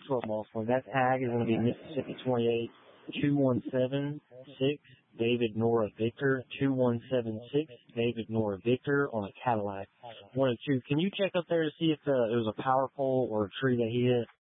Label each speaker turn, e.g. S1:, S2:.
S1: 12 multiple. That tag is going to be Mississippi 28 2176 David Nora Victor 2176 David Nora Victor on a Cadillac 102. Can you check up there to see if it was a power pole or a tree that he hit?